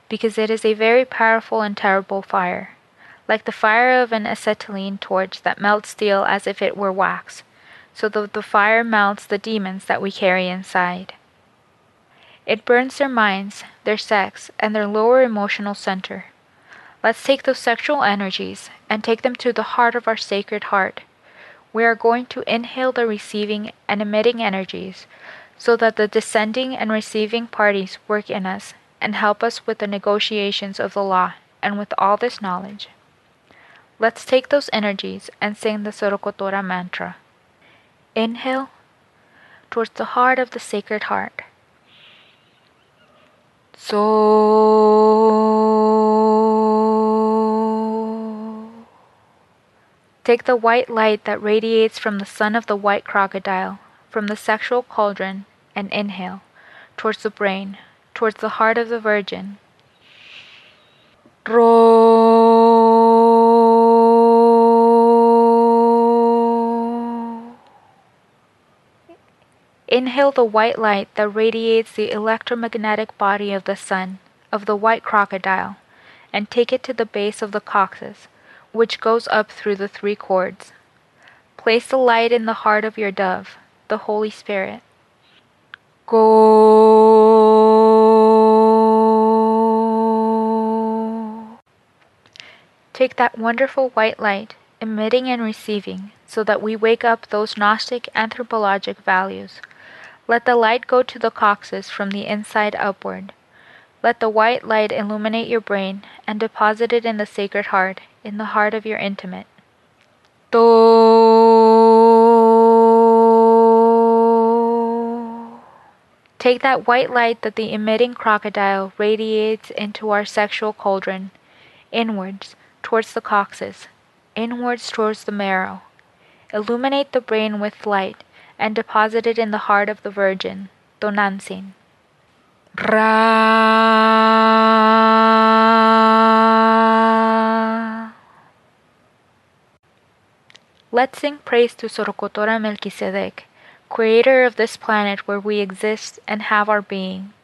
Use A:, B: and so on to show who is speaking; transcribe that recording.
A: because it is a very powerful and terrible fire, like the fire of an acetylene torch that melts steel as if it were wax, so that the fire melts the demons that we carry inside. It burns their minds, their sex, and their lower emotional center. Let's take those sexual energies and take them to the heart of our sacred heart. We are going to inhale the receiving and emitting energies so that the descending and receiving parties work in us and help us with the negotiations of the law and with all this knowledge. Let's take those energies and sing the Sorokotora mantra. Inhale towards the heart of the sacred heart. So take the white light that radiates from the sun of the white crocodile, from the sexual cauldron, and inhale towards the brain, towards the heart of the virgin. Inhale the white light that radiates the electromagnetic body of the sun, of the white crocodile, and take it to the base of the coccyx, which goes up through the 3 cords. Place the light in the heart of your dove, the Holy Spirit. Go. Take that wonderful white light, emitting and receiving, so that we wake up those Gnostic anthropologic values. Let the light go to the coccyx from the inside upward. Let the white light illuminate your brain and deposit it in the sacred heart, in the heart of your intimate. Take that white light that the emitting crocodile radiates into our sexual cauldron, inwards towards the coccyx, inwards towards the marrow. Illuminate the brain with light and deposit it in the heart of the Virgin, Tonantzin. Ra. Let's sing praise to Sorokotora Melchizedek, creator of this planet where we exist and have our being.